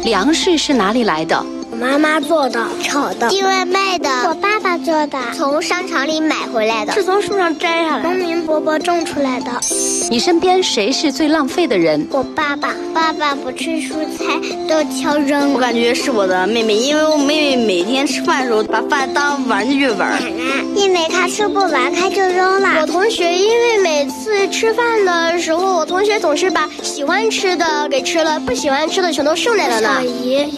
粮食是哪里来的？ 我妈妈做的，炒的， 因为卖的， 我爸爸做的， 从商场里买回来的， 是从树上摘下来， 农民伯伯种出来的。 你身边谁是最浪费的人？ 我爸爸，爸爸不吃蔬菜都挑扔了。 我感觉是我的妹妹，因为我妹妹每天吃饭的时候把饭当玩具玩。 奶奶，因为她吃不完，她就扔了。 我同学因为每次吃饭的时候，我同学总是把喜欢吃的给吃了，不喜欢吃的全都剩下了呢。 小姨